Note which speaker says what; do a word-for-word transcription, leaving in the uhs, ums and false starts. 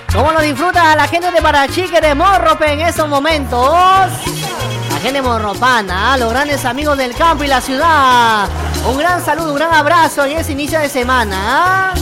Speaker 1: ¿Cómo lo disfruta la gente de Parachique de Morrope en estos momentos? La gente morropana, los grandes amigos del campo y la ciudad. Un gran saludo, un gran abrazo en ese inicio de semana.